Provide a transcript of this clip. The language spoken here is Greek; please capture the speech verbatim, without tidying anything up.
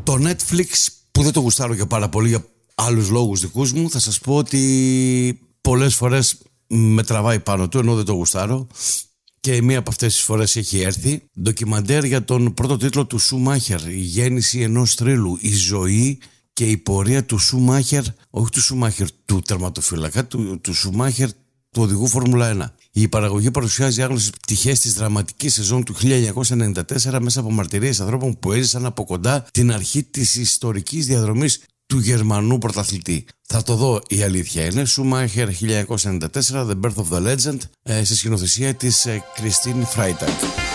το Netflix, που δεν το γουστάρω και πάρα πολύ για άλλους λόγους δικούς μου, θα σας πω ότι πολλές φορές με τραβάει πάνω του, ενώ δεν το γουστάρω. Και μία από αυτές τις φορές έχει έρθει ντοκιμαντέρ για τον πρώτο τίτλο του Σουμάχερ, η γέννηση ενός θρύλου, η ζωή και η πορεία του Σουμάχερ, όχι του Σουμάχερ του τερματοφύλακα, του, του Σουμάχερ του οδηγού Φόρμουλα ένα. Η παραγωγή παρουσιάζει άγνωστες πτυχές της δραματικής σεζόν του χίλια εννιακόσια ενενήντα τέσσερα μέσα από μαρτυρίες ανθρώπων που έζησαν από κοντά την αρχή της ιστορικής διαδρομής του Γερμανού πρωταθλητή. Θα το δω, η αλήθεια είναι. Schumacher χίλια εννιακόσια ενενήντα τέσσερα, The Birth of the Legend, σε σκηνοθεσία της Κριστίν Φράιτακ.